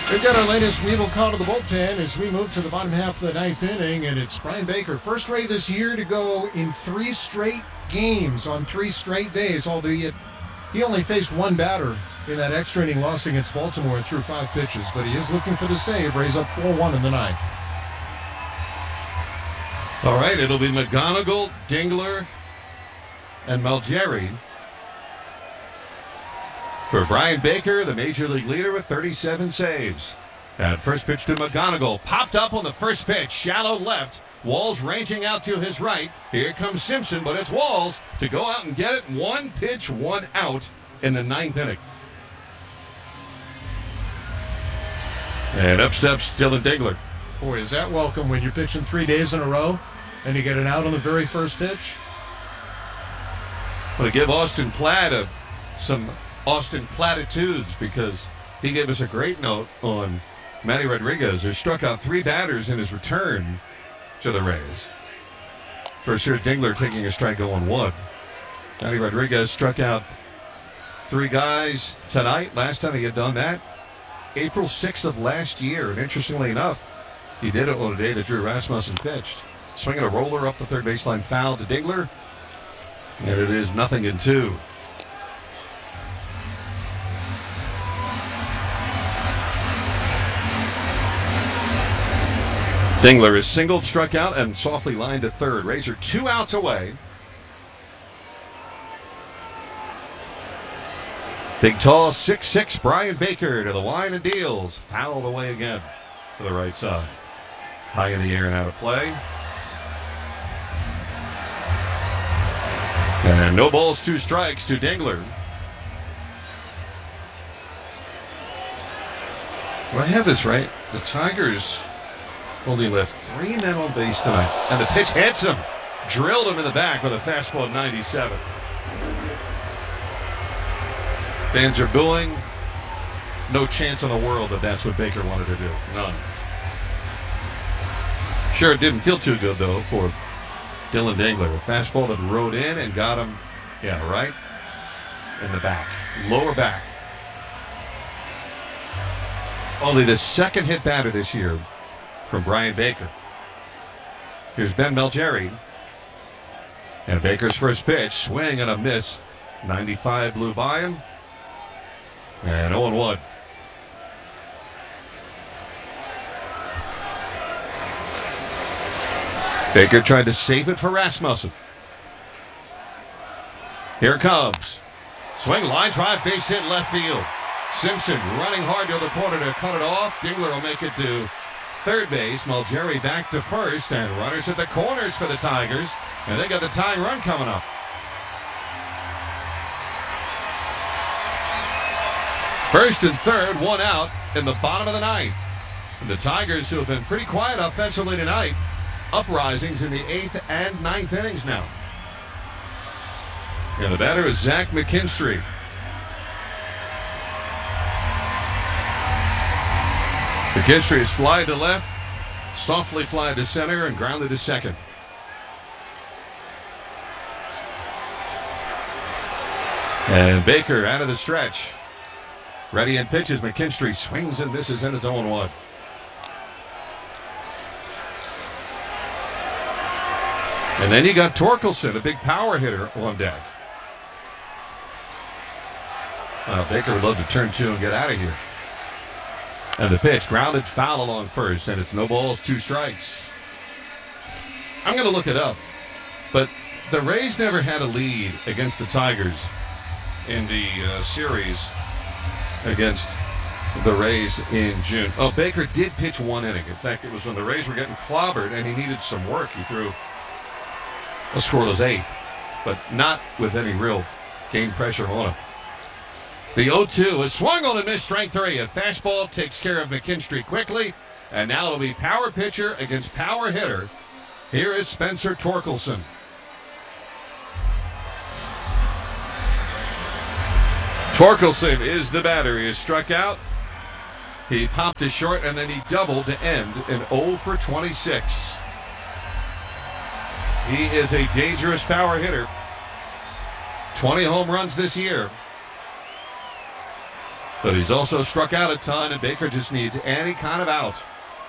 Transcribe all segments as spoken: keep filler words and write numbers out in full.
We've got our latest Weevil call to the bullpen as we move to the bottom half of the ninth inning, and it's Brian Baker, first Ray this year to go in three straight games on three straight days, albeit he only faced one batter in that extra inning loss against Baltimore and threw five pitches, but he is looking for the save. Rays up four one in the ninth. All right, it'll be McGonigal, Dingler, and Malgeri. For Brian Baker, the Major League leader with thirty-seven saves. At first pitch to McGonigal. Popped up on the first pitch. Shallow left. Walls ranging out to his right. Here comes Simpson, but it's Walls to go out and get it. One pitch, one out in the ninth inning. And up steps Dylan Dingler. Boy, is that welcome when you're pitching three days in a row and you get an out on the very first pitch? I'm going to give Austin Platt a, some Austin platitudes because he gave us a great note on Manny Rodriguez, who struck out three batters in his return to the Rays. First, here's Dingler taking a strike oh one. Manny Rodriguez struck out three guys tonight. Last time he had done that, April sixth of last year. And interestingly enough, he did it on a day that Drew Rasmussen pitched. Swinging a roller up the third baseline foul to Dingler. And it is nothing in two. Dingler is singled, struck out, and softly lined to third. Rays are two outs away. Big, tall, six six Brian Baker to the line and deals. Fouled away again to the right side. High in the air and out of play. And no balls, two strikes to Dingler. Well, I have this right. The Tigers only left three men on base tonight. And the pitch hits him. Drilled him in the back with a fastball at ninety-seven. Fans are booing. No chance in the world that that's what Baker wanted to do. None. Sure, it didn't feel too good, though, for Dylan Dingler. A fastball that rode in and got him, yeah, right in the back. Lower back. Only the second hit batter this year from Brian Baker. Here's Ben Malgeri. And Baker's first pitch, swing and a miss. ninety-five blew by him. And oh one. Baker tried to save it for Rasmussen. Here it comes. Swing, line drive, base hit, left field. Simpson running hard to the corner to cut it off. Dingler will make it to third base. Malgeri back to first, and runners at the corners for the Tigers. And they got the tying run coming up. First and third, one out in the bottom of the ninth. And the Tigers, who have been pretty quiet offensively tonight, uprisings in the eighth and ninth innings now. And the batter is Zach McKinstry. McKinstry is fly to left, softly fly to center, and grounded to second. And Baker out of the stretch. Ready and pitches. McKinstry swings and misses, and it's oh one. And then you got Torkelson, a big power hitter, on deck. Well, Baker would love to turn two and get out of here. And the pitch, grounded foul along first, and it's no balls, two strikes. I'm going to look it up, but the Rays never had a lead against the Tigers in the uh, series against the Rays in June. Oh, Baker did pitch one inning. In fact, it was when the Rays were getting clobbered and he needed some work. He threw a scoreless eighth, but not with any real game pressure on him. The oh two is swung on and missed, strike three. A fastball takes care of McKinstry quickly, and now it'll be power pitcher against power hitter. Here is Spencer Torkelson. Torkelson is the batter. He is struck out. He popped his short, and then he doubled to end in oh for twenty-six. He is a dangerous power hitter. twenty home runs this year. But he's also struck out a ton, and Baker just needs any kind of out.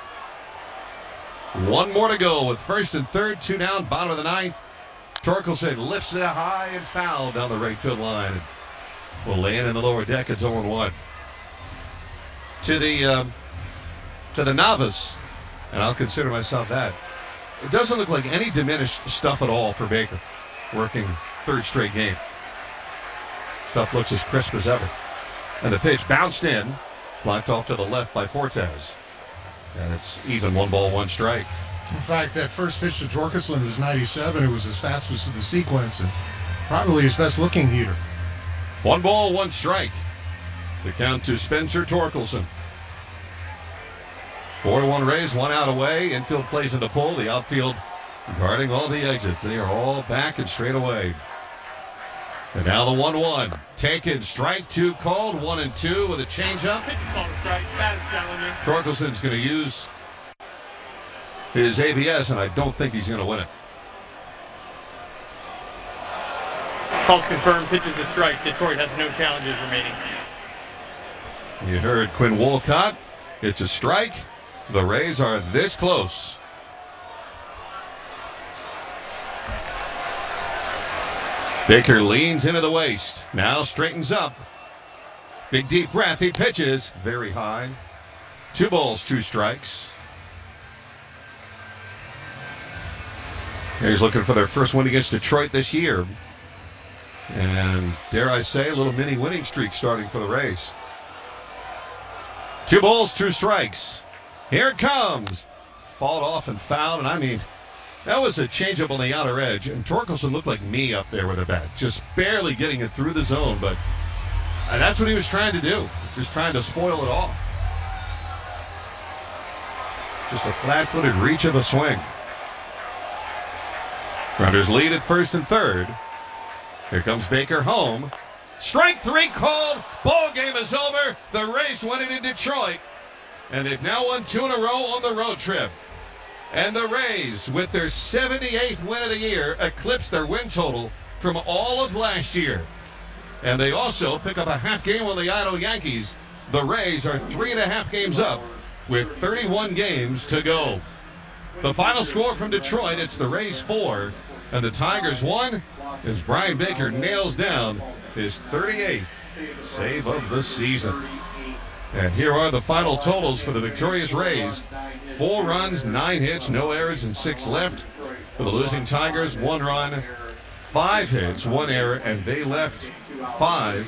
One more to go with first and third, two down, bottom of the ninth. Torkelson lifts it high and foul down the right field line. Will land in the lower deck. It's oh one. To the um, to the novice, and I'll consider myself that. It doesn't look like any diminished stuff at all for Baker, working third straight game. Stuff looks as crisp as ever. And the pitch bounced in, blocked off to the left by Fortes. And it's even one ball, one strike. In fact, that first pitch to Torkelson was ninety-seven. It was his fastest of the sequence and probably his best looking heater. One ball, one strike. The count to Spencer Torkelson. Four to one Rays, one out away. Infield plays into pull. The outfield guarding all the exits. They are all back and straight away. And now the one one. Taken, strike two called, one and two with a changeup. Torkelson's going to use his A B S, and I don't think he's going to win it. Calls confirmed, pitches a strike. Detroit has no challenges remaining. You heard Quinn Wolcott. It's a strike. The Rays are this close. Baker leans into the waist. Now straightens up. Big deep breath. He pitches very high. Two balls, two strikes. He's looking for their first win against Detroit this year. And dare I say, a little mini winning streak starting for the Rays. Two balls, two strikes. Here it comes. Fought off and fouled, and I mean, that was a changeup on the outer edge, and Torkelson looked like me up there with a bat, just barely getting it through the zone, but that's what he was trying to do, just trying to spoil it off. Just a flat-footed reach of a swing. Runners lead at first and third. Here comes Baker home. Strike three called. Ball game is over. The Rays won it in Detroit, and they've now won two in a row on the road trip. And the Rays, with their seventy-eighth win of the year, eclipse their win total from all of last year. And they also pick up a half game on the Idle Yankees. The Rays are three and a half games up with thirty-one games to go. The final score from Detroit, it's the Rays four and the Tigers one, as Brian Baker nails down his thirty-eighth save of the season. And here are the final totals for the victorious Rays. Four runs, nine hits, no errors, and six left. For the losing Tigers, one run, five hits, one error, and they left five.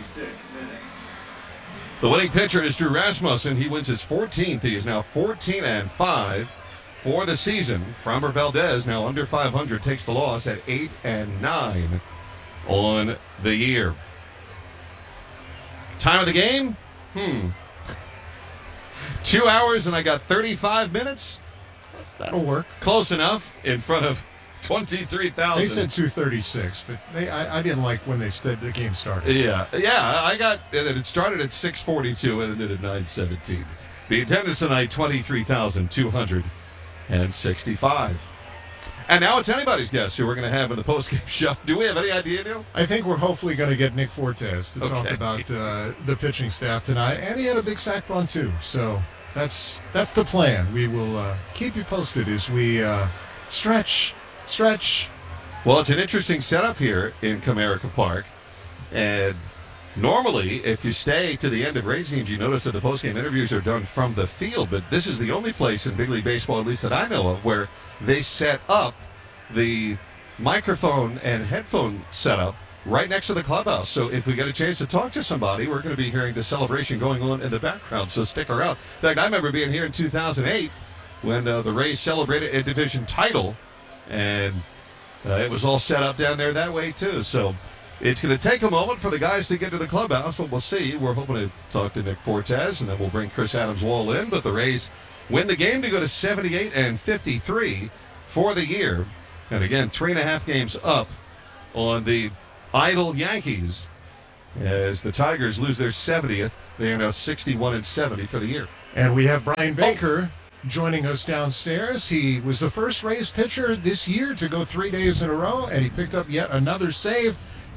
The winning pitcher is Drew Rasmussen. He wins his fourteenth. He is now fourteen and five for the season. Framber Valdez, now under five hundred, takes the loss at eight and nine on the year. Time of the game? Hmm. Two hours and I got thirty-five minutes. That'll work. Close enough in front of twenty-three thousand. They said two thirty-six, but they I, I didn't like when they said the game started. Yeah, yeah. I got it started at six forty-two and ended at nine seventeen. The attendance tonight, twenty-three thousand two hundred sixty-five. And now it's anybody's guess who we're going to have in the postgame show. Do we have any idea, Neil? I think we're hopefully going to get Nick Fortes to Okay. talk about uh, the pitching staff tonight, and he had a big sack bunt too. So that's that's the plan. We will uh, keep you posted as we uh, stretch, stretch. Well, it's an interesting setup here in Comerica Park. And normally, if you stay to the end of Rays games, you notice that the postgame interviews are done from the field. But this is the only place in Big League Baseball, at least that I know of, where they set up the microphone and headphone setup right next to the clubhouse. So if we get a chance to talk to somebody, we're going to be hearing the celebration going on in the background. So stick around. In fact, I remember being here in two thousand eight when uh, the Rays celebrated a division title, and uh, it was all set up down there that way too. So it's going to take a moment for the guys to get to the clubhouse, but we'll see. We're hoping to talk to Nick Fortes, and then we'll bring Chris Adams-Wall in. But the Rays win the game to go to seventy-eight and fifty-three for the year. And again, three and a half games up on the idle Yankees as the Tigers lose their seventieth. They are now sixty-one and seventy for the year. And we have Brian Baker joining us downstairs. He was the first Rays pitcher this year to go three days in a row, and he picked up yet another save.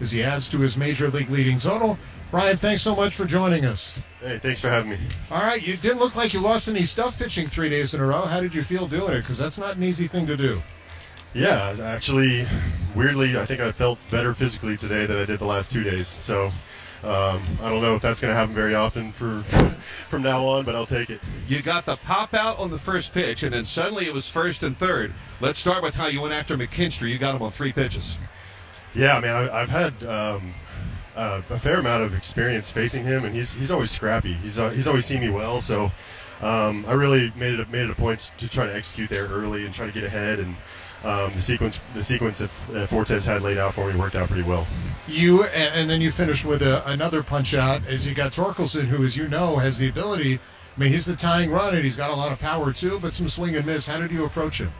as he adds to his major league leading total. Brian, thanks so much for joining us. Hey, thanks for having me. All right, you didn't look like you lost any stuff pitching three days in a row. How did you feel doing it? Because that's not an easy thing to do. Yeah, actually, weirdly, I think I felt better physically today than I did the last two days. So um, I don't know if that's going to happen very often for from now on, but I'll take it. You got the pop out on the first pitch, and then suddenly it was first and third. Let's start with how you went after McKinstry. You got him on three pitches. Yeah, man, I, I've had um, uh, a fair amount of experience facing him, and he's he's always scrappy. He's uh, he's always seen me well, so um, I really made it a, made it a point to try to execute there early and try to get ahead. And um, the sequence the sequence that uh, Fortes had laid out for me worked out pretty well. You and, and then you finished with a, another punch out as you got Torkelson, who, as you know, has the ability. I mean, he's the tying run, and he's got a lot of power too, but some swing and miss. How did you approach him?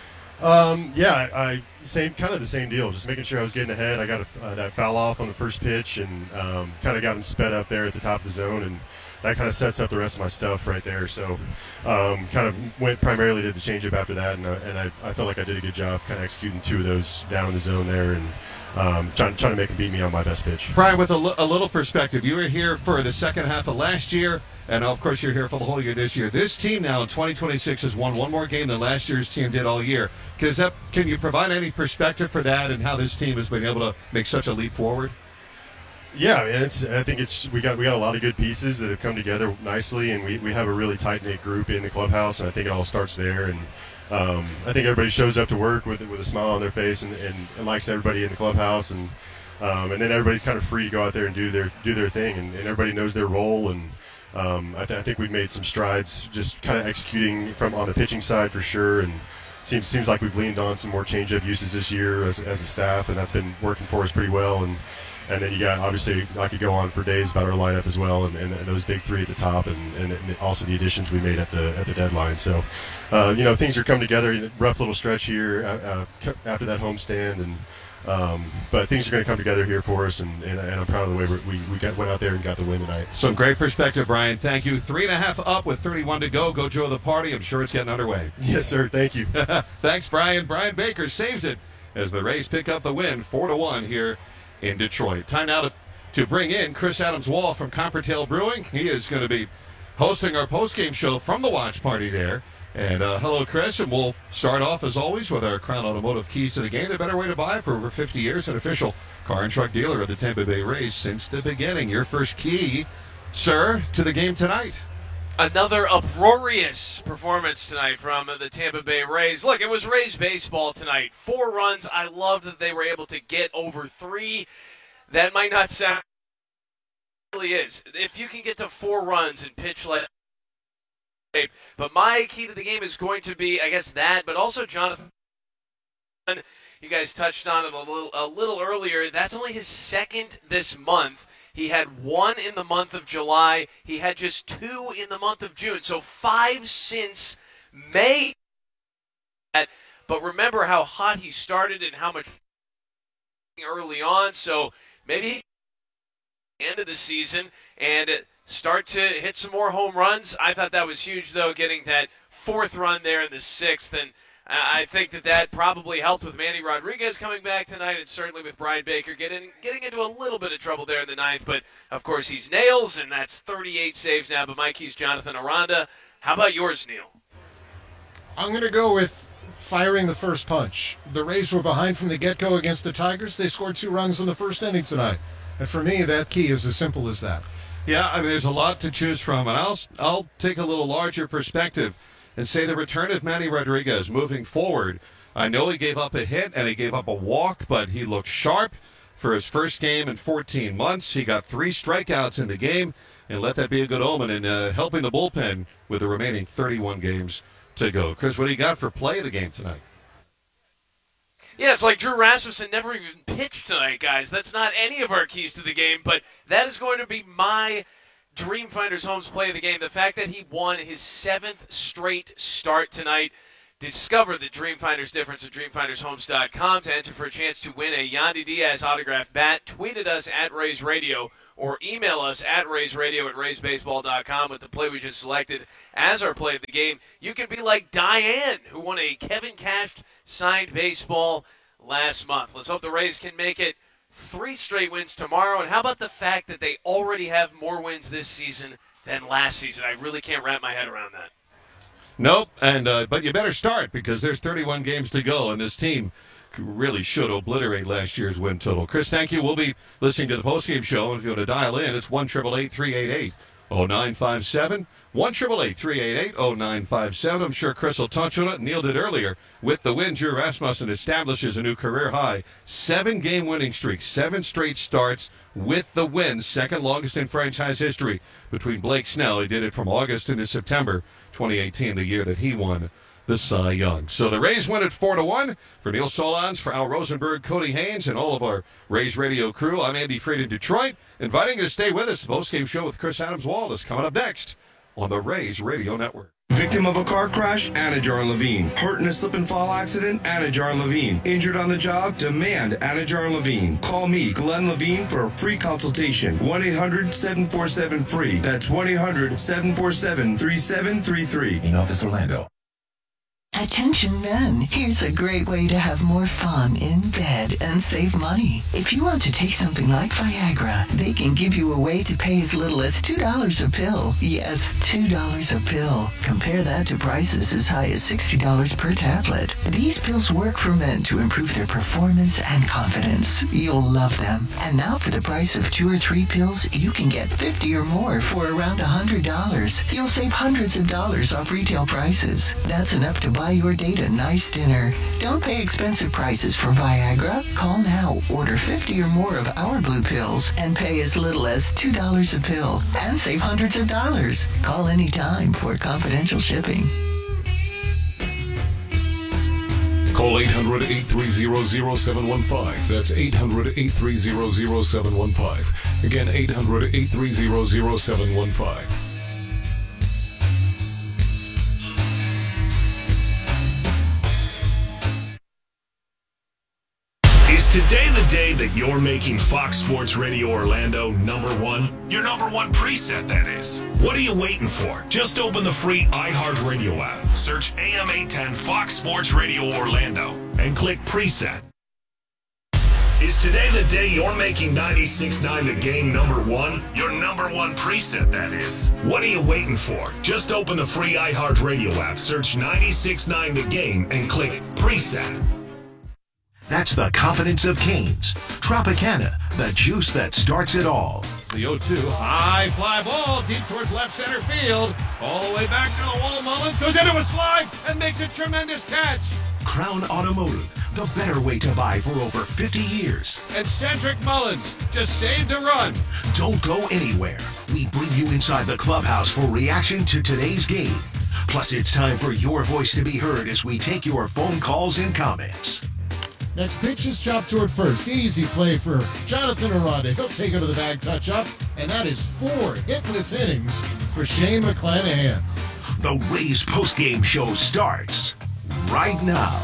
Um, yeah, I, I same kind of the same deal. Just making sure I was getting ahead. I got a, uh, that foul off on the first pitch, and um, kind of got him sped up there at the top of the zone, and that kind of sets up the rest of my stuff right there. So, um, kind of went primarily to the changeup after that, and, uh, and I, I felt like I did a good job kind of executing two of those down in the zone there, and um, trying, trying to make him beat me on my best pitch. Brian, with a, l- a little perspective, you were here for the second half of last year, and of course you're here for the whole year this year. This team now in twenty twenty-six has won one more game than last year's team did all year. Cause that, can you provide any perspective for that and how this team has been able to make such a leap forward? Yeah, I mean, it's. I think it's. We got we got a lot of good pieces that have come together nicely, and we, we have a really tight knit group in the clubhouse, and I think it all starts there. And um, I think everybody shows up to work with with a smile on their face and, and, and likes everybody in the clubhouse, and um, and then everybody's kind of free to go out there and do their do their thing, and, and everybody knows their role. And um, I, th- I think we've made some strides, just kind of executing from on the pitching side for sure, and. Seems seems like we've leaned on some more changeup uses this year as, as a staff, and that's been working for us pretty well. And and then you got, obviously, I could go on for days about our lineup as well, and, and, and those big three at the top, and, and, and also the additions we made at the at the deadline. So, uh, you know, things are coming together. Rough little stretch here uh, uh, after that homestand, and um, but things are going to come together here for us, and, and, and I'm proud of the way we we got, went out there and got the win tonight. Some great perspective, Brian. Thank you. Three and a half up with thirty-one to go. Go Joe the party. I'm sure it's getting underway. Yes, sir. Thank you. Thanks, Brian. Brian Baker saves it as the Rays pick up the win, four to one here in Detroit. Time now to, to bring in Chris Adams-Wall from Coppertail Brewing. He is going to be hosting our postgame show from the watch party there. And uh, hello, Chris, and we'll start off, as always, with our Crown Automotive keys to the game. The better way to buy for over fifty years, an official car and truck dealer of the Tampa Bay Rays since the beginning. Your first key, sir, to the game tonight. Another uproarious performance tonight from the Tampa Bay Rays. Look, it was Rays baseball tonight. Four runs. I love that they were able to get over three. That might not sound, it really is. If you can get to four runs and pitch like, but my key to the game is going to be, I guess, that, but also Jonathan. You guys touched on it a little, a little earlier. That's only his second this month. He had one in the month of July. He had just two in the month of June. So five since May. But remember how hot he started and how much early on. So maybe end of the season and start to hit some more home runs. I thought that was huge, though, getting that fourth run there in the sixth. And I think that that probably helped with Manny Rodriguez coming back tonight, and certainly with Brian Baker getting getting into a little bit of trouble there in the ninth. But, of course, he's nails, and that's thirty-eight saves now. But Mikey's Jonathan Aranda. How about yours, Neil? I'm going to go with firing the first punch. The Rays were behind from the get-go against the Tigers. They scored two runs in the first inning tonight. And for me, that key is as simple as that. Yeah, I mean, there's a lot to choose from, and I'll I'll take a little larger perspective and say the return of Manny Rodriguez moving forward. I know he gave up a hit and he gave up a walk, but he looked sharp for his first game in fourteen months. He got three strikeouts in the game, and let that be a good omen in uh, helping the bullpen with the remaining thirty-one games to go. Chris, what do you got for play of the game tonight? Yeah, it's like Drew Rasmussen never even pitched tonight, guys. That's not any of our keys to the game, but that is going to be my Dreamfinders Homes play of the game. The fact that he won his seventh straight start tonight. Discover the Dreamfinders difference at dream finders homes dot com to enter for a chance to win a Yandy Diaz autographed bat. Tweet at us at Rays Radio or email us at Rays Radio at rays baseball dot com with the play we just selected as our play of the game. You can be like Diane, who won a Kevin Cash signed baseball last month. Let's hope the Rays can make it three straight wins tomorrow. And how about the fact that they already have more wins this season than last season? I really can't wrap my head around that. Nope, and uh, but you better start because there's thirty-one games to go, and this team really should obliterate last year's win total. Chris, thank you. We'll be listening to the postgame show, and if you want to dial in, it's one eight eight eight, three eight eight, oh nine five seven, one eight eight eight, three eight eight, oh nine five seven. I'm sure Chris will touch on it. Neil did earlier. With the win, Drew Rasmussen establishes a new career-high seven-game winning streak, seven straight starts with the win, second longest in franchise history between Blake Snell. He did it from August into September twenty eighteen, the year that he won the Cy Young. So the Rays win at four to one. For Neil Solondz, for Al Rosenberg, Cody Haynes, and all of our Rays radio crew, I'm Andy Fried in Detroit, inviting you to stay with us. The postgame show with Chris Adams-Wall is coming up next on the Rays Radio Network. Victim of a car crash? Anajar and Levine. Hurt in a slip and fall accident? Anajar and Levine. Injured on the job? Demand Anajar and Levine. Call me, Glenn Levine, for a free consultation. one eight hundred seven four seven free. That's one eight hundred seven four seven three seven three three. In Office Orlando. Attention men, here's a great way to have more fun in bed and save money. If you want to take something like Viagra, they can give you a way to pay as little as two dollars a pill. Yes, two dollars a pill. Compare that to prices as high as sixty dollars per tablet. These pills work for men to improve their performance and confidence. You'll love them. And now for the price of two or three pills, you can get fifty or more for around one hundred dollars. You'll save hundreds of dollars off retail prices. That's enough to buy your date a nice dinner. Don't pay expensive prices for Viagra. Call now, order fifty or more of our blue pills, and pay as little as two dollars a pill, and save hundreds of dollars. Call anytime for confidential shipping. Call eight hundred, eight three zero, zero seven one five. That's eight hundred, eight three zero, zero seven one five. Again, eight hundred, eight three zero, zero seven one five. Is today the day that you're making Fox Sports Radio Orlando number one? Your number one preset, that is. What are you waiting for? Just open the free iHeartRadio app, search A M eight ten Fox Sports Radio Orlando, and click preset. Is today the day you're making ninety-six point nine The Game number one? Your number one preset, that is. What are you waiting for? Just open the free iHeartRadio app, search ninety-six point nine The Game, and click preset. That's the confidence of Canes. Tropicana, the juice that starts it all. The oh two, high fly ball, deep towards left center field. All the way back to the wall. Mullins goes into a slide and makes a tremendous catch. Crown Automotive, the better way to buy for over fifty years. And Cedric Mullins just saved a run. Don't go anywhere. We bring you inside the clubhouse for reaction to today's game. Plus, it's time for your voice to be heard as we take your phone calls and comments. Next pitch is chopped toward first. Easy play for Jonathan Aranda. He'll take it to the bag touch-up, and that is four hitless innings for Shane McClanahan. The Rays postgame show starts right now.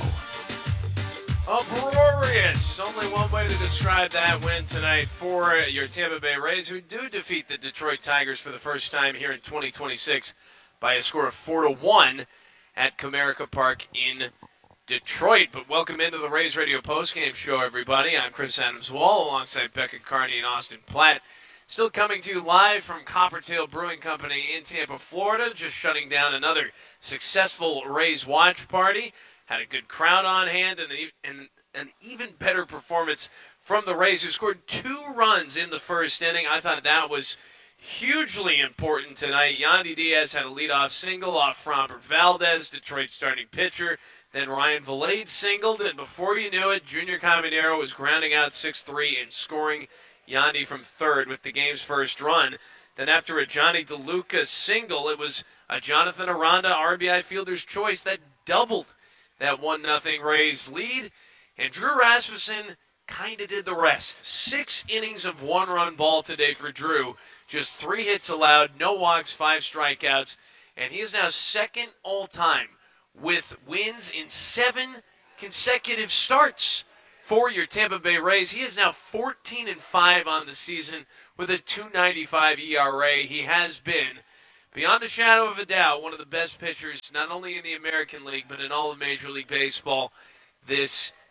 Uproarious. Only one way to describe that win tonight for your Tampa Bay Rays, who do defeat the Detroit Tigers for the first time here in twenty twenty-six by a score of four to one at Comerica Park in Detroit. But welcome into the Rays Radio postgame show, everybody. I'm Chris Adams-Wall alongside Becca Carney and Austin Platt. Still coming to you live from Coppertail Brewing Company in Tampa, Florida. Just shutting down another successful Rays watch party. Had a good crowd on hand and, and an even better performance from the Rays, who scored two runs in the first inning. I thought that was hugely important tonight. Yandy Diaz had a leadoff single off Framber Valdez, Detroit's starting pitcher. Then Ryan Vilade singled, and before you knew it, Junior Caminero was grounding out six three and scoring Yandy from third with the game's first run. Then after a Johnny DeLuca single, it was a Jonathan Aranda R B I fielder's choice that doubled that one nothing Rays lead. And Drew Rasmussen kind of did the rest. Six innings of one-run ball today for Drew. Just three hits allowed, no walks, five strikeouts. And he is now second all-time with wins in seven consecutive starts for your Tampa Bay Rays. He is now fourteen and five on the season with a two ninety-five E R A. He has been, beyond a shadow of a doubt, one of the best pitchers, not only in the American League, but in all of Major League Baseball this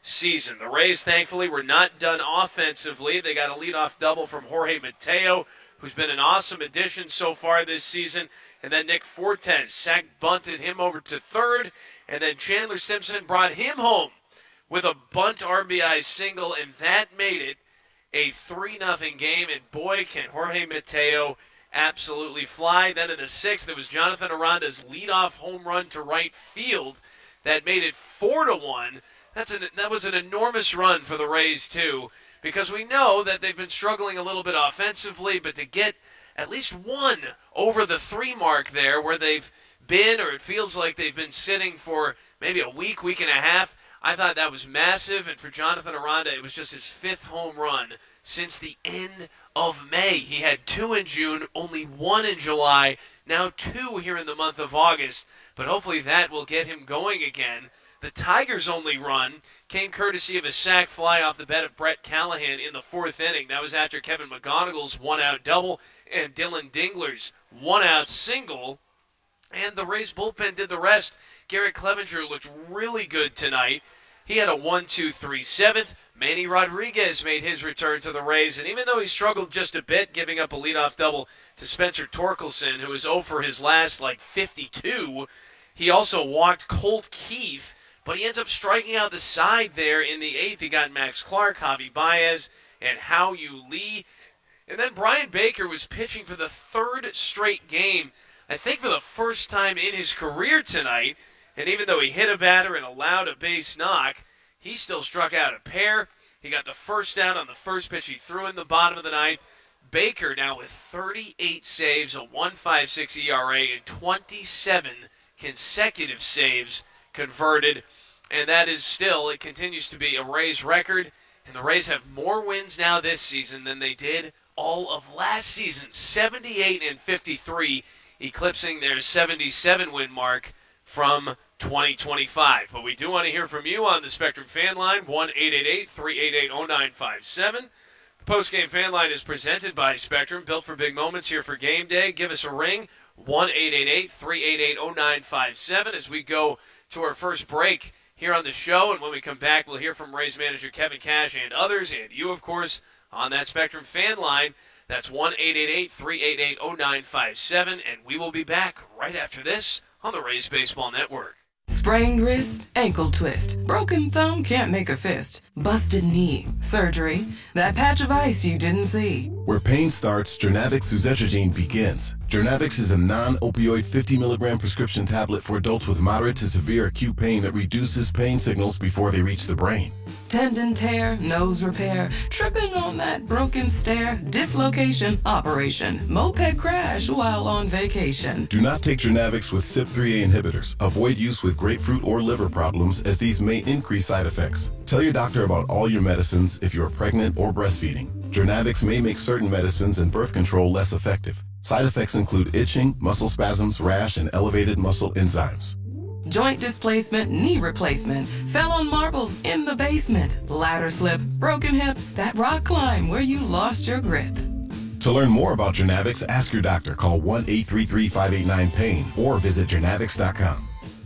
season. The Rays, thankfully, were not done offensively. They got a leadoff double from Jorge Mateo, who's been an awesome addition so far this season. And then Nick Fortes sack bunted him over to third. And then Chandler Simpson brought him home with a bunt R B I single, and that made it a three nothing game. And boy, can Jorge Mateo absolutely fly. Then in the sixth, it was Jonathan Aranda's leadoff home run to right field that made it four to one. That's an, that was an enormous run for the Rays, too, because we know that they've been struggling a little bit offensively, but to get at least one over the three mark there where they've been, or it feels like they've been sitting for maybe a week, week and a half, I thought that was massive. And for Jonathan Aranda, it was just his fifth home run since the end of May. He had two in June, only one in July, now two here in the month of August, but hopefully that will get him going again. The Tigers' only run came courtesy of a sac fly off the bat of Brett Callahan in the fourth inning. That was after Kevin McGonigal's one-out double and Dylan Dingler's one-out single. And the Rays bullpen did the rest. Garrett Clevenger looked really good tonight. He had a one two three seventh. Manny Rodriguez made his return to the Rays, and even though he struggled just a bit, giving up a leadoff double to Spencer Torkelson, who was oh for his last, like, fifty-two, he also walked Colt Keith, but he ends up striking out the side there in the eighth. He got Max Clark, Javi Baez, and Hao Yu Lee. And then Brian Baker was pitching for the third straight game, I think for the first time in his career tonight. And even though he hit a batter and allowed a base knock, he still struck out a pair. He got the first down on the first pitch he threw in the bottom of the ninth. Baker now with thirty-eight saves, a one point five six E R A, and twenty-seven consecutive saves converted. And that is still, it continues to be a Rays record. And the Rays have more wins now this season than they did all of last season. seventy-eight and fifty-three, eclipsing their seventy-seven win mark from twenty twenty-five. But we do want to hear from you on the Spectrum fan line, one eight eight eight, three eight eight, oh nine five seven. The postgame fan line is presented by Spectrum, built for big moments here for game day. Give us a ring, one eight eight eight, three eight eight, oh nine five seven, as we go to our first break here on the show. And when we come back, we'll hear from Rays manager Kevin Cash and others, and you, of course, on that Spectrum fan line. That's one eight eight eight, three eight eight, oh nine five seven, and we will be back right after this on the Rays Baseball Network. Sprained wrist, ankle twist, broken thumb, can't make a fist, busted knee, surgery, that patch of ice you didn't see. Where pain starts, Jernavix suzetrigine begins. Jernavix is a non-opioid fifty milligram prescription tablet for adults with moderate to severe acute pain that reduces pain signals before they reach the brain. Tendon tear, nose repair, tripping on that broken stair, dislocation, operation, moped crash while on vacation. Do not take Jernavix with C Y P three A inhibitors. Avoid use with grapefruit or liver problems, as these may increase side effects. Tell your doctor about all your medicines if you are pregnant or breastfeeding. Jernavix may make certain medicines and birth control less effective. Side effects include itching, muscle spasms, rash, and elevated muscle enzymes. Joint displacement, knee replacement, fell on marbles in the basement, ladder slip, broken hip, that rock climb where you lost your grip. To learn more about Jernavix, ask your doctor. Call one eight three three, five eight nine, pain or visit Jernavix dot com.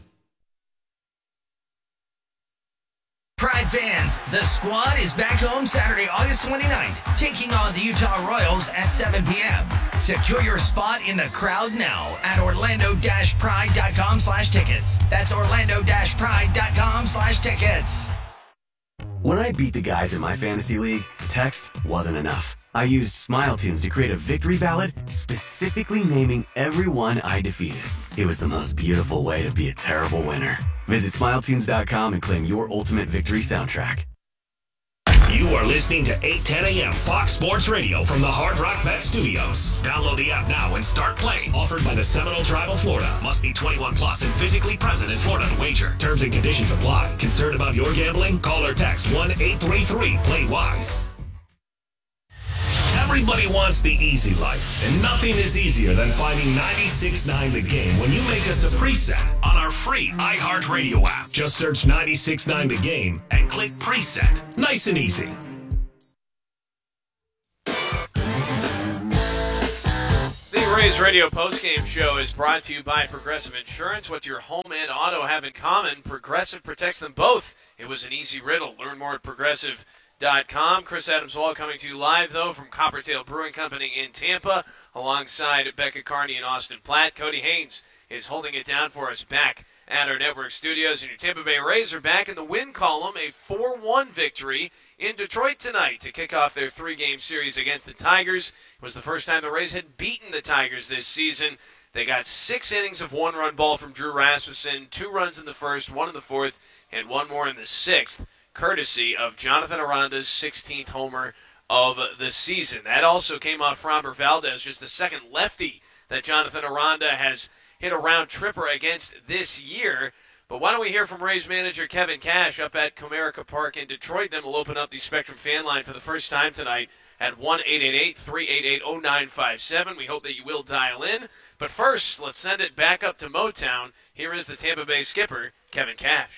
Pride fans, the squad is back home Saturday, August twenty-ninth, taking on the Utah Royals at seven p.m. Secure your spot in the crowd now at orlando dash pride dot com slash tickets. That's orlando dash pride dot com slash tickets. When I beat the guys in my fantasy league, text wasn't enough. I used Smile Tunes to create a victory ballad specifically naming everyone I defeated. It was the most beautiful way to be a terrible winner. Visit smile tunes dot com and claim your ultimate victory soundtrack. You are listening to eight ten a.m. Fox Sports Radio from the Hard Rock Bet Studios. Download the app now and start playing. Offered by the Seminole Tribe of Florida. Must be twenty-one plus and physically present in Florida to wager. Terms and conditions apply. Concerned about your gambling? Call or text one eight three three, play wise. Everybody wants the easy life, and nothing is easier than finding ninety-six point nine The Game when you make us a preset on our free iHeartRadio app. Just search ninety-six point nine The Game and click preset. Nice and easy. The Rays Radio postgame show is brought to you by Progressive Insurance. What your home and auto have in common, Progressive protects them both. it was an easy riddle. Learn more at Progressive dot com. Chris Adams Hall coming to you live, though, from Coppertail Brewing Company in Tampa, alongside Becca Carney and Austin Platt. Cody Haynes is holding it down for us back at our network studios. And your Tampa Bay Rays are back in the win column, a four one victory in Detroit tonight to kick off their three-game series against the Tigers. It was the first time the Rays had beaten the Tigers this season. They got six innings of one-run ball from Drew Rasmussen, two runs in the first, one in the fourth, and one more in the sixth, courtesy of Jonathan Aranda's sixteenth homer of the season. That also came off Framber Valdez, just the second lefty that Jonathan Aranda has hit a round tripper against this year. But why don't we hear from Rays manager Kevin Cash up at Comerica Park in Detroit. Then we'll open up the Spectrum fan line for the first time tonight at one eight eight eight, three eight eight, zero nine five seven. We hope that you will dial in. But first, let's send it back up to Motown. Here is the Tampa Bay skipper, Kevin Cash.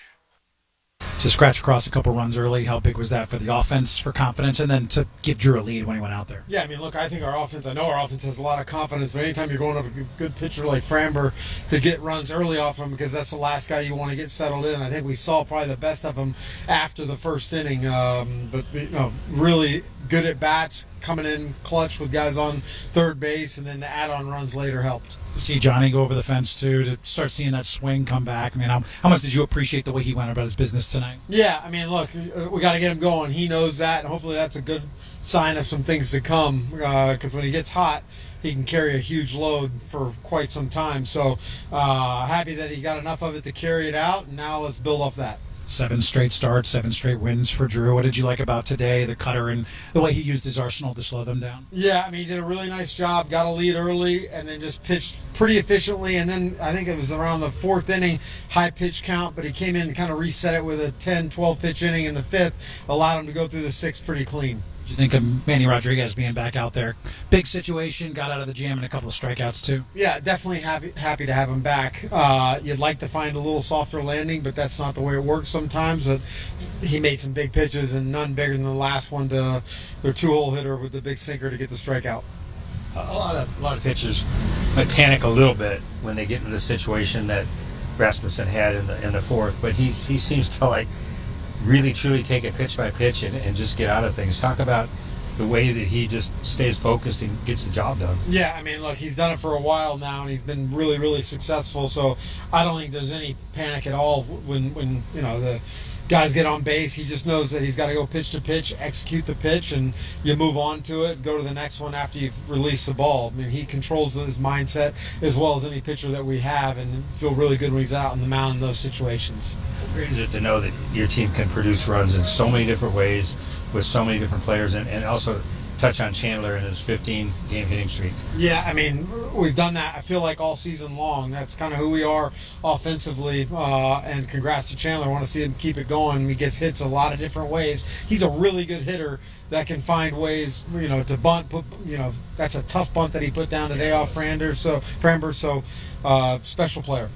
To scratch across a couple runs early, how big was that for the offense, for confidence, and then to give Drew a lead when he went out there? Yeah, I mean, look, I think our offense, I know our offense has a lot of confidence, but anytime you're going up a good pitcher like Framber to get runs early off him, because that's the last guy you want to get settled in. I think we saw probably the best of him after the first inning, um, but, you know, really good at bats, coming in clutch with guys on third base, and then the add-on runs later helped. To see Johnny go over the fence, too, to start seeing that swing come back. I mean, how, how much did you appreciate the way he went about his business tonight? Yeah, I mean, look, we got to get him going. He knows that, and hopefully that's a good sign of some things to come, because uh, when he gets hot, he can carry a huge load for quite some time. So uh, happy that he got enough of it to carry it out, and now let's build off that. Seven straight starts, seven straight wins for Drew. What did you like about today, the cutter, and the way he used his arsenal to slow them down? Yeah, I mean, he did a really nice job, got a lead early, and then just pitched pretty efficiently. And then I think it was around the fourth inning, high pitch count, but he came in and kind of reset it with a ten, twelve pitch inning in the fifth, allowed him to go through the sixth pretty clean. What do you think of Manny Rodriguez being back out there? Big situation, got out of the jam and a couple of strikeouts too. Yeah, definitely happy happy to have him back. Uh, you'd like to find a little softer landing, but that's not the way it works sometimes. But he made some big pitches, and none bigger than the last one to their two-hole hitter with the big sinker to get the strikeout. A lot of a lot of pitchers might panic a little bit when they get into the situation that Rasmussen had in the in the fourth, but he's he seems to like really truly take it pitch by pitch and, and just get out of things. Talk about the way that he just stays focused and gets the job done. Yeah, I mean, look, he's done it for a while now, and he's been really, really successful. So I don't think there's any panic at all when, when you know, the guys get on base. He just knows that he's got to go pitch to pitch, execute the pitch, and you move on to it, go to the next one after you've released the ball. I mean, he controls his mindset as well as any pitcher that we have, and feel really good when he's out on the mound in those situations. How great is it to know that your team can produce runs in so many different ways with so many different players, and, and also touch on Chandler and his fifteen-game hitting streak? Yeah, I mean, we've done that, I feel like, all season long. That's kind of who we are offensively, uh, and congrats to Chandler. I want to see him keep it going. He gets hits a lot of different ways. He's a really good hitter that can find ways, you know, to bunt. Put, you know, that's a tough bunt that he put down today off Framber, so, Framber, so uh, special player.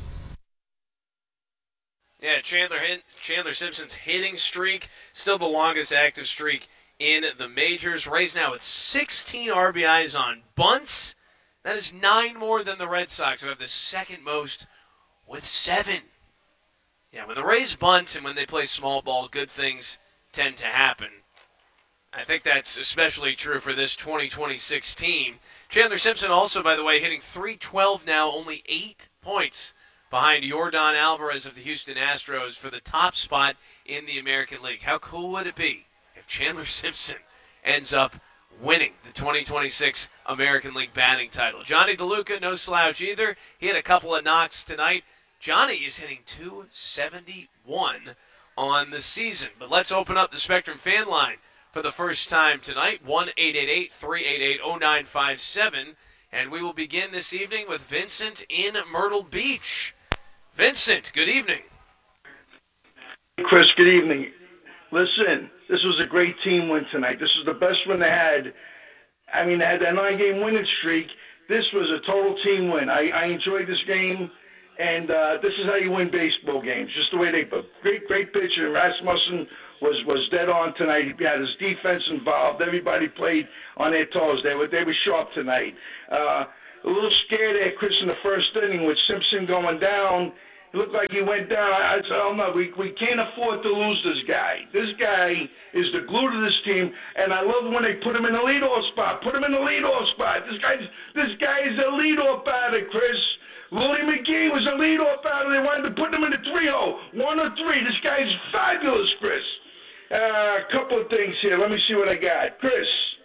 Yeah, Chandler Chandler Simpson's hitting streak, still the longest active streak in the majors. Rays now with sixteen R B Is on bunts. That is nine more than the Red Sox, who have the second most with seven. Yeah, when the Rays bunt and when they play small ball, good things tend to happen. I think that's especially true for this twenty twenty-six team. Chandler Simpson also, by the way, hitting three twelve now, only eight points behind Yordan Alvarez of the Houston Astros for the top spot in the American League. How cool would it be if Chandler Simpson ends up winning the twenty twenty-six American League batting title? Johnny DeLuca, no slouch either. He had a couple of knocks tonight. Johnny is hitting two seventy-one on the season. But let's open up the Spectrum fan line for the first time tonight, one eight eight eight, three eight eight, zero nine five seven. And we will begin this evening with Vincent in Myrtle Beach. Vincent, good evening. Chris, good evening. Listen, this was a great team win tonight. This was the best one they had. I mean, they had that nine-game winning streak. This was a total team win. I, I enjoyed this game, and uh, this is how you win baseball games, just the way they put. Great, great pitcher. Rasmussen was, was dead on tonight. He had his defense involved. Everybody played on their toes. They were, they were sharp tonight. Uh, a little scared there, Chris, in the first inning with Simpson going down, It looked like he went down. I, I said, oh, no, we, we can't afford to lose this guy. This guy is the glue to this team, and I love when they put him in the leadoff spot. Put him in the leadoff spot. This guy, this guy is a leadoff batter, Chris. Willie McGee was a leadoff batter. They wanted to put him in the three oh. One or three. This guy's fabulous, Chris. Uh, a couple of things here. Let me see what I got. Chris.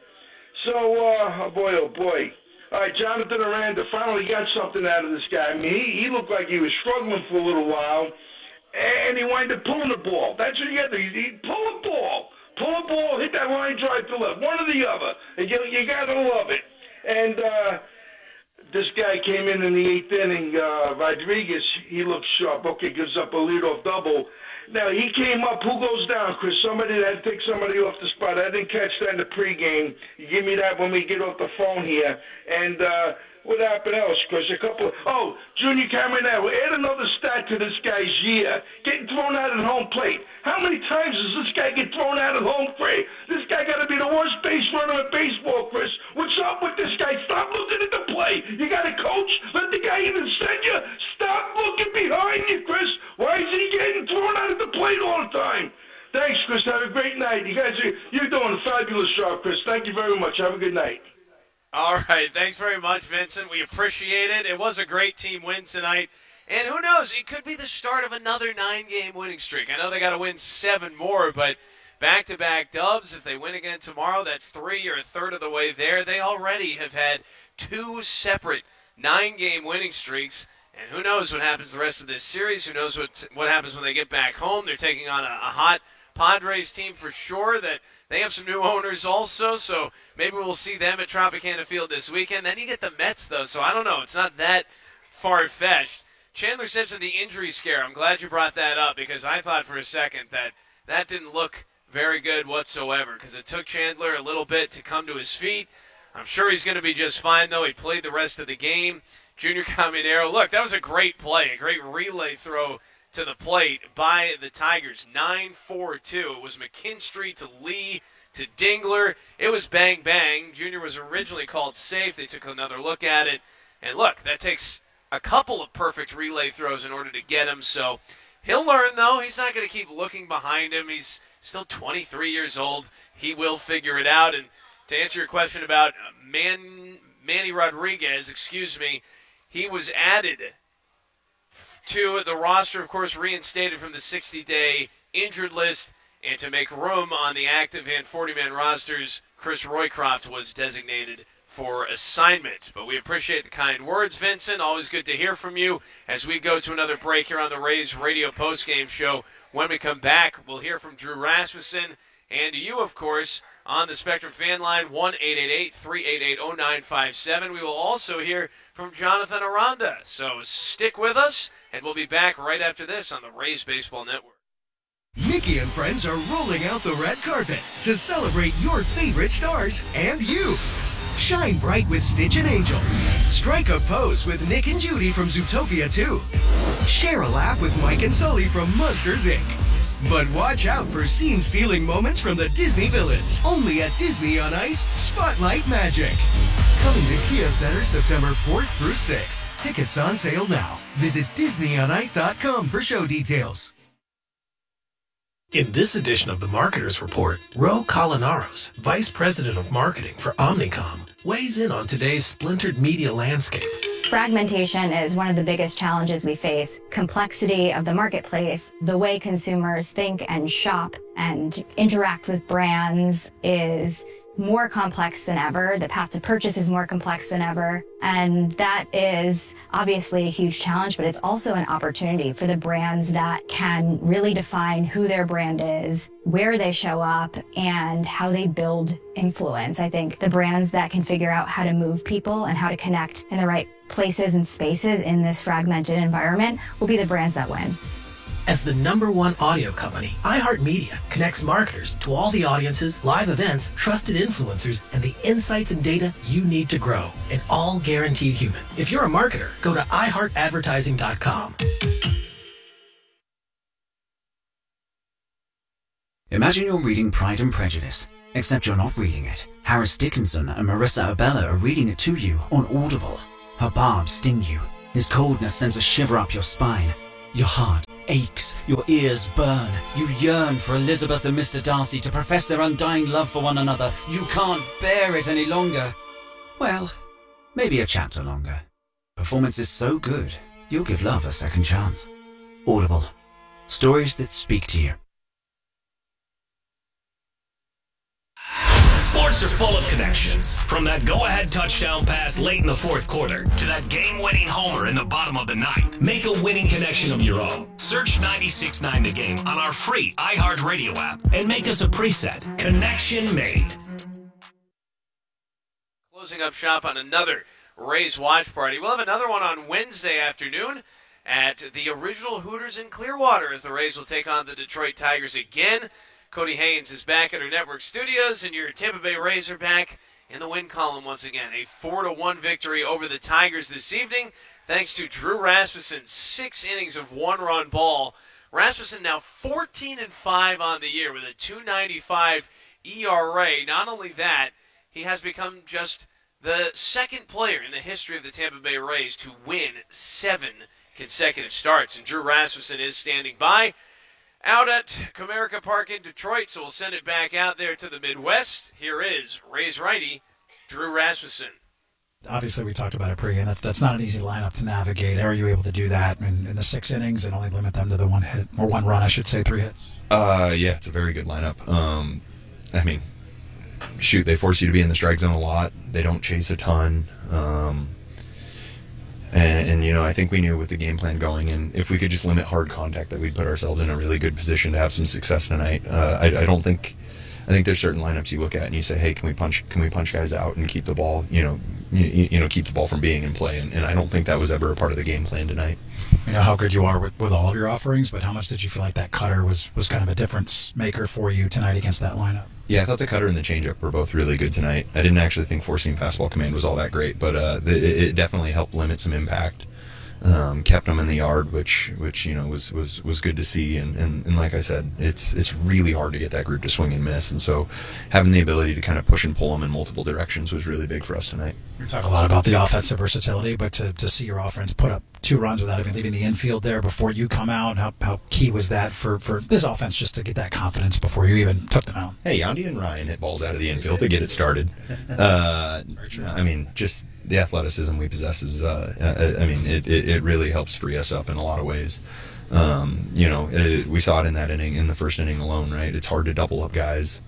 So, uh, oh, boy, oh, boy. All right, Jonathan Aranda finally got something out of this guy. I mean, he, he looked like he was struggling for a little while, and he wound up pulling the ball. That's what you got to do. You pull a ball. Pull a ball, hit that line drive to left. One or the other. And you, you got to love it. And uh, this guy came in in the eighth inning, uh, Rodriguez. He looked sharp. Okay, gives up a leadoff double. Now, he came up. Who goes down, Chris? Somebody that had to take somebody off the spot. I didn't catch that in the pregame. You give me that when we get off the phone here. And uh, what happened else, Chris? A couple of, oh, Junior Caminero. Add another stat to this guy's year. Getting thrown out at home plate. How many times does this guy get thrown out at home plate? This guy got to be the worst base runner in baseball, Chris. What's up with this guy? Stop looking at the play. You got a coach? Let the guy even send you. Stop looking behind you, Chris. Why is he getting thrown out at the plate all the time? Thanks, Chris. Have a great night. You guys are you're doing a fabulous job, Chris. Thank you very much. Have a good night. All right. Thanks very much, Vincent. We appreciate it. It was a great team win tonight. And who knows? It could be the start of another nine-game winning streak. I know they got to win seven more, but back-to-back dubs. If they win again tomorrow, that's three or a third of the way there. They already have had two separate nine-game winning streaks. And who knows what happens the rest of this series? Who knows what what happens when they get back home? They're taking on a, a hot Padres team for sure. That they have some new owners also, so maybe we'll see them at Tropicana Field this weekend. Then you get the Mets, though, so I don't know. It's not that far-fetched. Chandler Simpson, the injury scare. I'm glad you brought that up because I thought for a second that that didn't look very good whatsoever because it took Chandler a little bit to come to his feet. I'm sure he's going to be just fine, though. He played the rest of the game. Junior Caminero, look, that was a great play, a great relay throw to the plate by the Tigers, nine four two. It was McKinstry to Lee to Dingler. It was bang, bang. Junior was originally called safe. They took another look at it. And look, that takes a couple of perfect relay throws in order to get him. So he'll learn, though. He's not going to keep looking behind him. He's still twenty-three years old. He will figure it out. And to answer your question about Man, Manny Rodriguez, excuse me, he was added to the roster, of course, reinstated from the sixty-day injured list. And to make room on the active and forty-man rosters, Chris Roycroft was designated for assignment. But we appreciate the kind words, Vincent. Always good to hear from you as we go to another break here on the Rays Radio Postgame Show. When we come back, we'll hear from Drew Rasmussen and you, of course, on the Spectrum fan line, one eight eight eight, three eight eight, zero nine five seven. We will also hear from Jonathan Aranda. So stick with us, and we'll be back right after this on the Rays Baseball Network. Mickey and friends are rolling out the red carpet to celebrate your favorite stars and you. Shine bright with Stitch and Angel. Strike a pose with Nick and Judy from Zootopia two. Share a laugh with Mike and Sully from Monsters, Incorporated. But watch out for scene-stealing moments from the Disney villains. Only at Disney on Ice Spotlight Magic. Coming to Kia Center September fourth through sixth. Tickets on sale now. Visit Disney on Ice dot com for show details. In this edition of the Marketers Report, Ro Colinaros, Vice President of Marketing for Omnicom, weighs in on today's splintered media landscape. Fragmentation is one of the biggest challenges we face. Complexity of the marketplace, the way consumers think and shop and interact with brands is more complex than ever. The path to purchase is more complex than ever. And that is obviously a huge challenge, but it's also an opportunity for the brands that can really define who their brand is, where they show up, and how they build influence. I think the brands that can figure out how to move people and how to connect in the right places and spaces in this fragmented environment will be the brands that win. As the number one audio company, iHeartMedia connects marketers to all the audiences, live events, trusted influencers, and the insights and data you need to grow, and all guaranteed human. If you're a marketer, go to i heart advertising dot com. Imagine you're reading Pride and Prejudice, except you're not reading it. Harris Dickinson and Marissa Abella are reading it to you on Audible. Her barbs sting you. His coldness sends a shiver up your spine. Your heart aches, your ears burn. You yearn for Elizabeth and Mister Darcy to profess their undying love for one another. You can't bear it any longer. Well, maybe a chapter longer. Performance is so good, you'll give love a second chance. Audible. Stories that speak to you. Sports are full of connections. From that go-ahead touchdown pass late in the fourth quarter to that game-winning homer in the bottom of the ninth. Make a winning connection of your own. Search ninety-six point nine The Game on our free iHeartRadio app and make us a preset. Connection made. Closing up shop on another Rays watch party. We'll have another one on Wednesday afternoon at the original Hooters in Clearwater as the Rays will take on the Detroit Tigers again. Cody Haynes is back at our network studios, and your Tampa Bay Rays are back in the win column once again. A four to one victory over the Tigers this evening, thanks to Drew Rasmussen's six innings of one-run ball. Rasmussen now fourteen and five on the year with a two ninety-five E R A. Not only that, he has become just the second player in the history of the Tampa Bay Rays to win seven consecutive starts. And Drew Rasmussen is standing by out at Comerica Park in Detroit, so we'll send it back out there to the Midwest. Here is Rays righty Drew Rasmussen. Obviously, we talked about it pre, and that's, that's not an easy lineup to navigate. How are you able to do that in, in the six innings and only limit them to the one hit, or one run, I should say, three hits? Uh, yeah, it's a very good lineup. Um, I mean, shoot, they force you to be in the strike zone a lot. They don't chase a ton. Um, and, and, you know, I think we knew with the game plan going, and if we could just limit hard contact, that we'd put ourselves in a really good position to have some success tonight. Uh, I, I don't think, I think there's certain lineups you look at and you say, hey, can we punch, can we punch guys out and keep the ball, you know, you, you know, keep the ball from being in play. And, and I don't think that was ever a part of the game plan tonight. You know how good you are with, with all of your offerings, but how much did you feel like that cutter was, was kind of a difference maker for you tonight against that lineup? Yeah, I thought the cutter and the changeup were both really good tonight. I didn't actually think four-seam fastball command was all that great, but uh, it, it definitely helped limit some impact. Um, kept them in the yard, which which you know was, was, was good to see. And, and, and like I said, it's it's really hard to get that group to swing and miss. And so having the ability to kind of push and pull them in multiple directions was really big for us tonight. We talk a lot about the offensive versatility, but to, to see your offense put up two runs without even leaving the infield there before you come out, how, how key was that for, for this offense just to get that confidence before you even took them out? Hey, Yandy and Ryan hit balls out of the infield to get it started. Uh, I mean, just the athleticism we possess is, uh, I mean, it, it, it really helps free us up in a lot of ways. Um, you know, it, we saw it in that inning, in the first inning alone, right? It's hard to double up guys.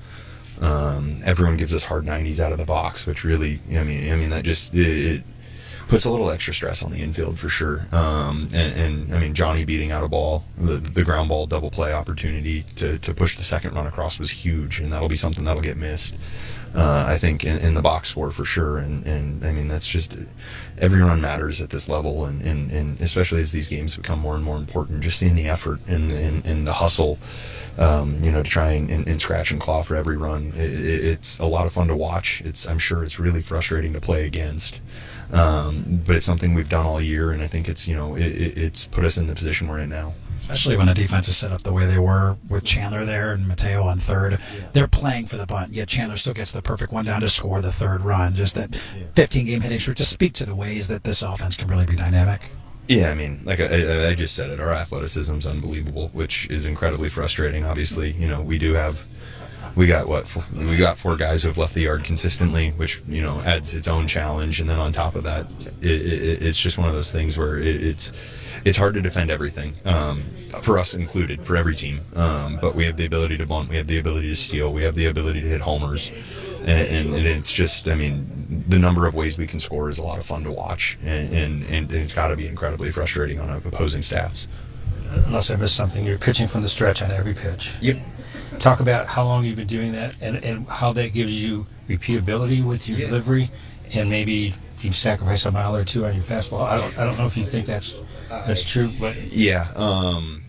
Um, everyone gives us hard nineties out of the box, which really, I mean, I mean that just it, it puts a little extra stress on the infield for sure. Um, and, and I mean, Johnny beating out a ball, the the ground ball double play opportunity to to push the second run across was huge, and that'll be something that'll get missed. Uh, I think in, in the box score for sure, and, and I mean that's just every run matters at this level, and, and, and especially as these games become more and more important, just seeing the effort and and, and the hustle, um, you know, to try and, and, and scratch and claw for every run. It, it, it's a lot of fun to watch. It's I'm sure it's really frustrating to play against, um, but it's something we've done all year, and I think it's you know it, it, it's put us in the position we're in now. Especially when the defense is set up the way they were with Chandler there and Mateo on third. Yeah. They're playing for the bunt, yet Chandler still gets the perfect one down to score the third run. Just that fifteen-game hitting streak. Just speak to the ways that this offense can really be dynamic. Yeah, I mean, like I, I just said it, our athleticism is unbelievable, which is incredibly frustrating. Obviously, you know, we do have, we got what, we got four guys who have left the yard consistently, which, you know, adds its own challenge. And then on top of that, it, it, it's just one of those things where it, it's, it's hard to defend everything, um, for us included, for every team. Um, but we have the ability to bunt, we have the ability to steal, we have the ability to hit homers. And, and it's just, I mean, the number of ways we can score is a lot of fun to watch. And, and, and it's got to be incredibly frustrating on opposing staffs. Unless I missed something, you're pitching from the stretch on every pitch. Yep. Talk about how long you've been doing that and, and how that gives you repeatability with your yeah. delivery, and maybe you sacrifice a mile or two on your fastball. I don't, I don't know if you think that's that's true, but yeah. Um,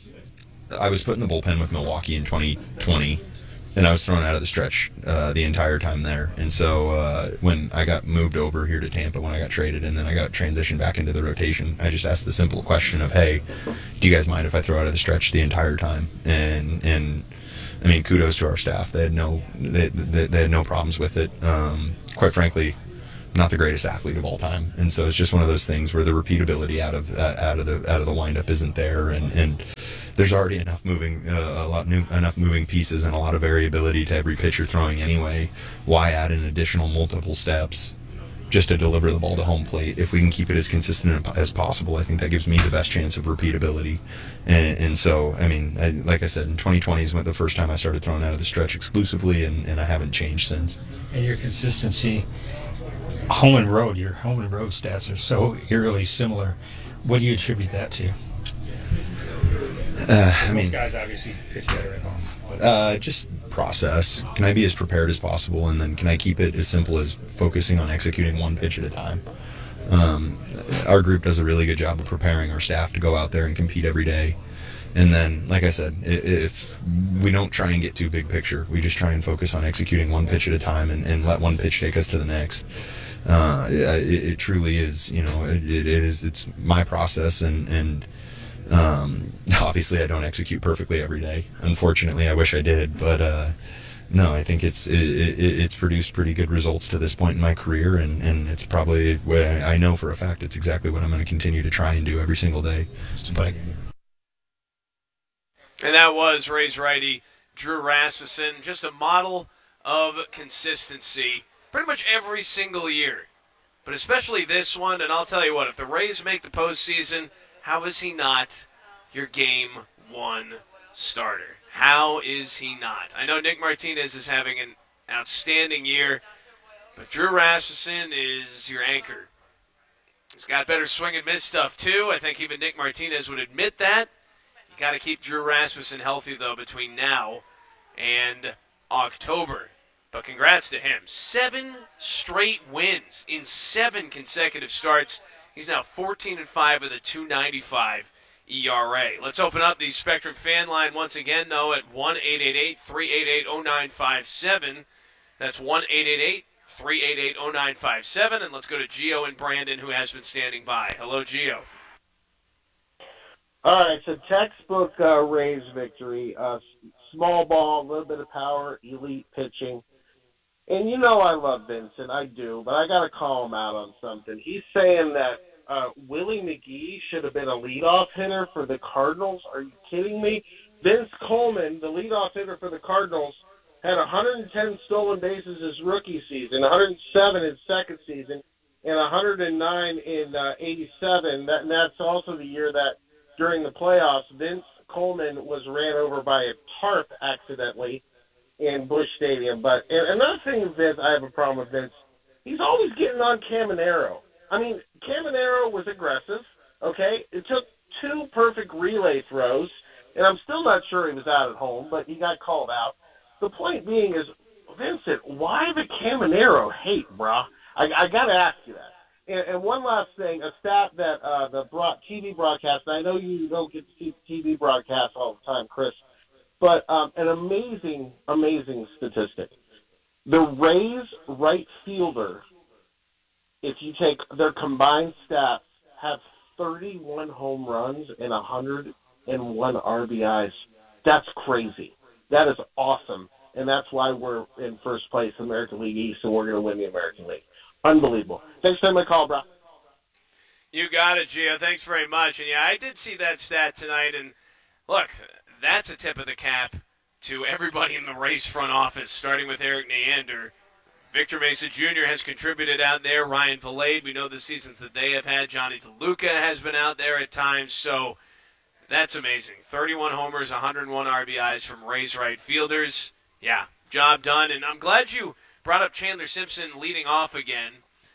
I was put in the bullpen with Milwaukee in twenty twenty, and I was thrown out of the stretch uh, the entire time there. And so uh, when I got moved over here to Tampa, when I got traded, and then I got transitioned back into the rotation, I just asked the simple question of, "Hey, do you guys mind if I throw out of the stretch the entire time?" And and I mean, kudos to our staff. They had no they, they, they had no problems with it. Um, quite frankly, not the greatest athlete of all time, and so it's just one of those things where the repeatability out of uh, out of the out of the windup isn't there, and, and there's already enough moving uh, a lot new, enough moving pieces and a lot of variability to every pitch you're throwing anyway. Why add an additional multiple steps just to deliver the ball to home plate? If we can keep it as consistent as possible, I think that gives me the best chance of repeatability. And, and so, I mean, I, like I said, in twenty twenty is the first time I started throwing out of the stretch exclusively, and, and I haven't changed since. And your consistency, home and road, your home and road stats are so eerily similar. What do you attribute that to? Uh, I Most mean, guys obviously pitch better at home. Uh, just process. Can I be as prepared as possible, and then can I keep it as simple as focusing on executing one pitch at a time? Um, our group does a really good job of preparing our staff to go out there and compete every day. And then, like I said, if we don't try and get too big picture, we just try and focus on executing one pitch at a time and, and let one pitch take us to the next. Uh, it, it truly is, you know, it, it is, it's my process, and, and Um, obviously, I don't execute perfectly every day. Unfortunately, I wish I did, but uh, no, I think it's it, it, it's produced pretty good results to this point in my career, and, and it's probably what I know for a fact it's exactly what I'm going to continue to try and do every single day. And that was Rays righty Drew Rasmussen, just a model of consistency pretty much every single year, but especially this one. And I'll tell you what, if the Rays make the postseason, how is he not your game one starter? How is he not? I know Nick Martinez is having an outstanding year, but Drew Rasmussen is your anchor. He's got better swing and miss stuff, too. I think even Nick Martinez would admit that. You got to keep Drew Rasmussen healthy, though, between now and October. But congrats to him. Seven straight wins in seven consecutive starts. He's now fourteen and five with a two ninety-five E R A. Let's open up the Spectrum fan line once again, though, at one eight eight eight, three eight eight, oh nine five seven. That's one eight eight eight, three eight eight, oh nine five seven. And let's go to Gio and Brandon, who has been standing by. Hello, Gio. All right, so textbook uh, Rays victory. Uh, small ball, a little bit of power, elite pitching. And you know I love Vincent, I do, but I got to call him out on something. He's saying that uh, Willie McGee should have been a leadoff hitter for the Cardinals. Are you kidding me? Vince Coleman, the leadoff hitter for the Cardinals, had one hundred ten stolen bases his rookie season, one hundred seven his second season, and one hundred nine in uh, eighty-seven. That, and that's also the year that during the playoffs, Vince Coleman was ran over by a tarp accidentally in Busch Stadium. But and another thing with Vince, I have a problem with Vince. He's always getting on Caminero. I mean, Caminero was aggressive, okay? It took two perfect relay throws, and I'm still not sure he was out at home, but he got called out. The point being is, Vincent, why the Caminero hate, brah? I, I got to ask you that. And, and one last thing, a stat that uh, the broad, T V broadcast, and I know you don't get to see T V broadcasts all the time, Chris, but um, an amazing, amazing statistic. The Rays right fielder, if you take their combined stats, have thirty-one home runs and one hundred one R B Is. That's crazy. That is awesome. And that's why we're in first place in American League East, and we're going to win the American League. Unbelievable. Thanks for my call, bro. You got it, Gio. Thanks very much. And, yeah, I did see that stat tonight. And, look, that's a tip of the cap to everybody in the Rays front office, starting with Eric Neander. Victor Mesa Junior has contributed out there. Ryan Vilade, we know the seasons that they have had. Johnny DeLuca has been out there at times. So that's amazing. thirty-one homers, one hundred one R B Is from Rays right fielders. Yeah, job done. And I'm glad you brought up Chandler Simpson leading off again,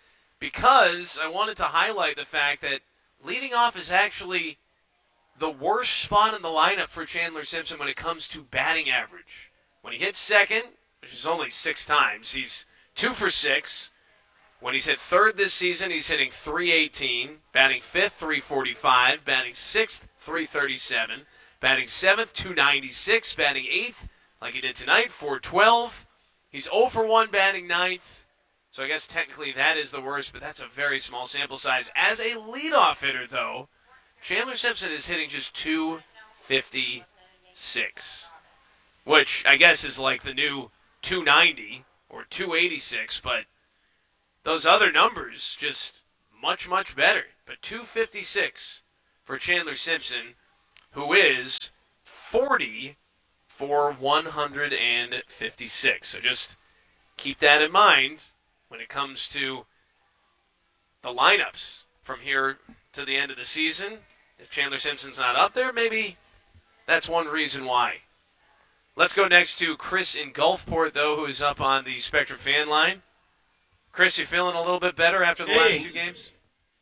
because I wanted to highlight the fact that leading off is actually the worst spot in the lineup for Chandler Simpson when it comes to batting average. When he hits second, which is only six times, he's two for six. When he's hit third this season, he's hitting three eighteen, batting fifth, three forty-five, batting sixth, three thirty-seven, batting seventh, two ninety-six, batting eighth, like he did tonight, four twelve. He's oh for one batting ninth, so I guess technically that is the worst, but that's a very small sample size. As a leadoff hitter, though, Chandler Simpson is hitting just two fifty-six, which I guess is like the new two ninety or two eighty-six, but those other numbers just much, much better. But two fifty-six for Chandler Simpson, who is forty for one hundred fifty-six. So just keep that in mind when it comes to the lineups from here to the end of the season. If Chandler Simpson's not up there, maybe that's one reason why. Let's go next to Chris in Gulfport, though, who is up on the Spectrum fan line. Chris, you feeling a little bit better after the Hey. last two games?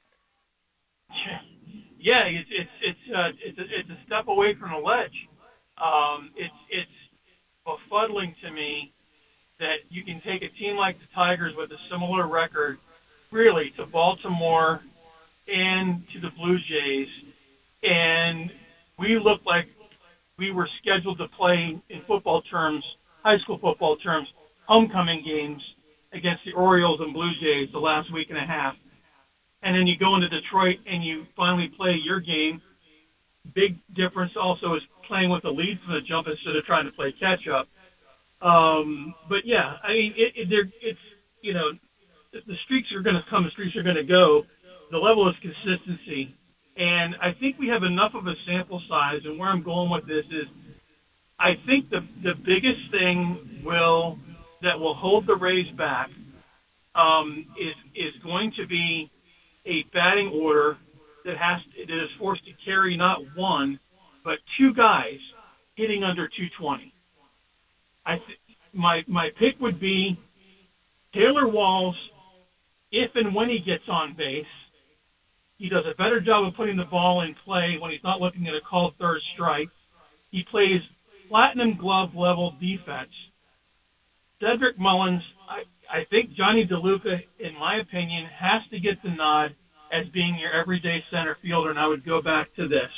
Yeah, it's it's it's uh, it's, a, it's a step away from the ledge. Um, it's it's befuddling to me that you can take a team like the Tigers with a similar record, really, to Baltimore and to the Blue Jays, and we look like we were scheduled to play, in football terms, high school football terms, homecoming games against the Orioles and Blue Jays the last week and a half. And then you go into Detroit and you finally play your game. Big difference also is playing with the lead from the jump instead of trying to play catch up. Um, but yeah, I mean, it, it, there, it's, you know, the, the streaks are going to come, the streaks are going to go. The level is consistency. And I think we have enough of a sample size, and where I'm going with this is I think the the biggest thing will that will hold the Rays back um, is is going to be a batting order that has that is forced to carry not one but two guys hitting under two twenty. I th- my my pick would be Taylor Walls if and when he gets on base. He does a better job of putting the ball in play when he's not looking at a called third strike. He plays platinum glove level defense. Cedric Mullins, I, I think Johnny DeLuca, in my opinion, has to get the nod as being your everyday center fielder, and I would go back to this.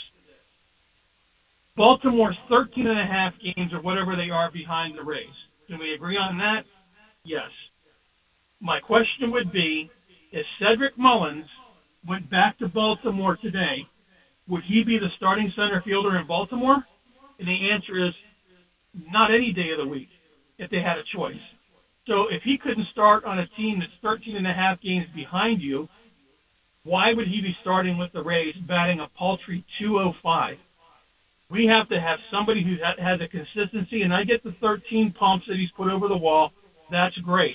Baltimore's thirteen and a half games or whatever they are behind the Rays. Can we agree on that? Yes. My question would be, if Cedric Mullins went back to Baltimore today, would he be the starting center fielder in Baltimore? And the answer is not any day of the week if they had a choice. So if he couldn't start on a team that's thirteen and a half games behind you, why would he be starting with the Rays batting a paltry two oh five? We have to have somebody who has a consistency, and I get the thirteen pumps that he's put over the wall. That's great.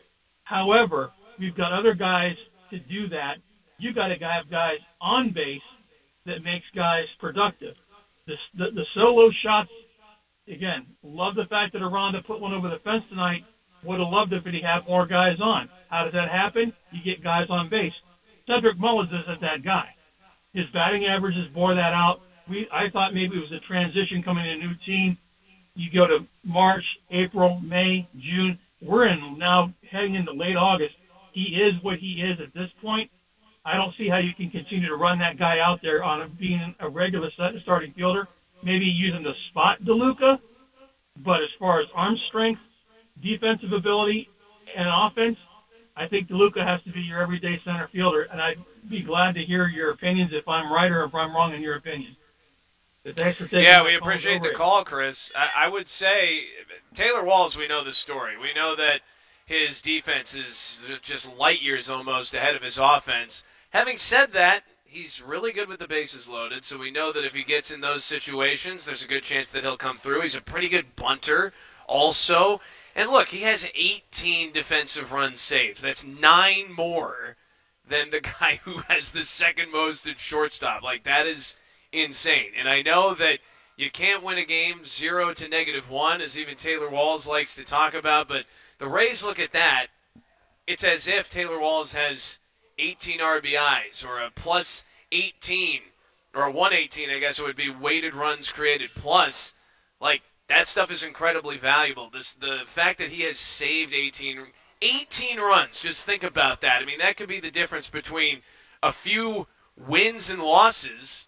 However, we've got other guys to do that. You got to have guys on base that makes guys productive. The, the, the solo shots, again, love the fact that Aranda put one over the fence tonight. Would have loved it if he had more guys on. How does that happen? You get guys on base. Cedric Mullins isn't that guy. His batting averages bore that out. We I thought maybe it was a transition coming in a new team. You go to March, April, May, June. We're in now heading into late August. He is what he is at this point. I don't see how you can continue to run that guy out there on a, being a regular starting fielder, maybe using the spot DeLuca. But as far as arm strength, defensive ability, and offense, I think DeLuca has to be your everyday center fielder. And I'd be glad to hear your opinions if I'm right or if I'm wrong in your opinion. But thanks for taking Yeah, my we phone appreciate over the it. call, Chris. I, I would say Taylor Walls, we know the story. We know that his defense is just light years almost ahead of his offense. Having said that, he's really good with the bases loaded, so we know that if he gets in those situations, there's a good chance that he'll come through. He's a pretty good bunter also. And look, he has eighteen defensive runs saved. That's nine more than the guy who has the second most at shortstop. Like, that is insane. And I know that you can't win a game zero to negative one, as even Taylor Walls likes to talk about, but the Rays look at that. It's as if Taylor Walls has eighteen R B Is or a plus eighteen or a one eighteen, I guess it would be, weighted runs created plus. Like, that stuff is incredibly valuable. This the fact that he has saved eighteen, eighteen runs, just think about that. I mean, that could be the difference between a few wins and losses.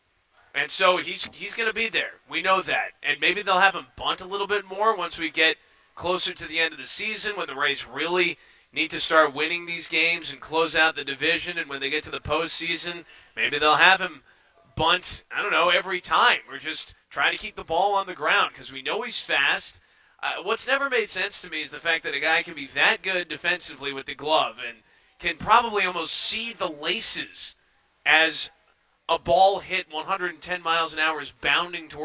And so he's he's going to be there. We know that. And maybe they'll have him bunt a little bit more once we get closer to the end of the season, when the Rays really need to start winning these games and close out the division. And when they get to the postseason, maybe they'll have him bunt, I don't know, every time. Or just try to keep the ball on the ground, because we know he's fast. Uh, what's never made sense to me is the fact that a guy can be that good defensively with the glove and can probably almost see the laces as a ball hit one hundred ten miles an hour is bounding towards